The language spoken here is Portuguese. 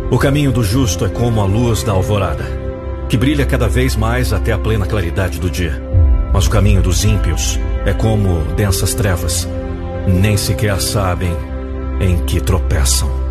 O caminho do justo é como a luz da alvorada, que brilha cada vez mais até a plena claridade do dia. Mas o caminho dos ímpios é como densas trevas, nem sequer sabem em que tropeçam.